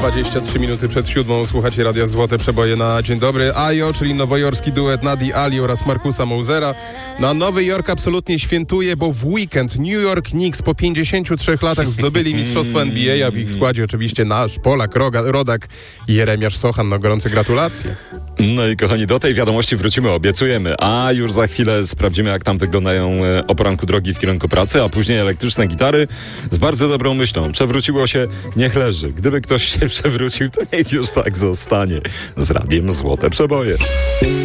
23 minuty przed 7. Słuchacie Radia Złote Przeboje na Dzień Dobry. Ajo, czyli nowojorski duet Nadii Ali oraz Marcusa Mousera. No, Nowy Jork absolutnie świętuje, bo w weekend New York Knicks po 53 latach zdobyli mistrzostwo NBA, a w ich składzie oczywiście nasz Polak, rodak Jeremiasz Sochan. No, gorące gratulacje. No i kochani, do tej wiadomości wrócimy, obiecujemy. A już za chwilę sprawdzimy, jak tam wyglądają o poranku drogi w kierunku pracy, a później elektryczne gitary z bardzo dobrą myślą. Przewróciło się, niech leży. Gdyby ktoś się przewrócił, to niech już tak zostanie. Z Radiem Złote Przeboje.